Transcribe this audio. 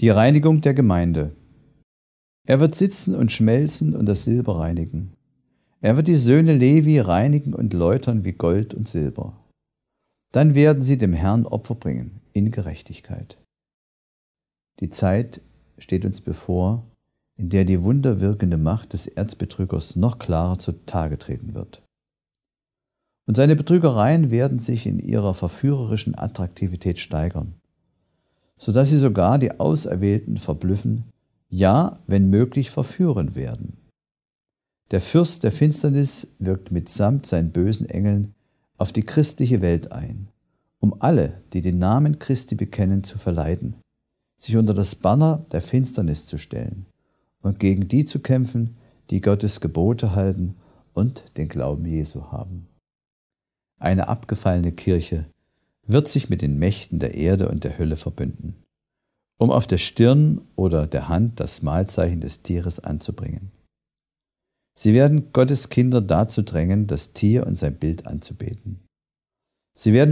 Die Reinigung der Gemeinde. Er wird sitzen und schmelzen und das Silber reinigen. Er wird die Söhne Levi reinigen und läutern wie Gold und Silber. Dann werden sie dem Herrn Opfer bringen in Gerechtigkeit. Die Zeit steht uns bevor, in der die wunderwirkende Macht des Erzbetrügers noch klarer zutage treten wird. Und seine Betrügereien werden sich in ihrer verführerischen Attraktivität steigern, sodass sie sogar die Auserwählten verblüffen, ja, wenn möglich, verführen werden. Der Fürst der Finsternis wirkt mitsamt seinen bösen Engeln auf die christliche Welt ein, um alle, die den Namen Christi bekennen, zu verleiten, sich unter das Banner der Finsternis zu stellen und gegen die zu kämpfen, die Gottes Gebote halten und den Glauben Jesu haben. Eine abgefallene Kirche wird sich mit den Mächten der Erde und der Hölle verbünden, um auf der Stirn oder der Hand das Mahlzeichen des Tieres anzubringen. Sie werden Gottes Kinder dazu drängen, das Tier und sein Bild anzubeten. Sie werden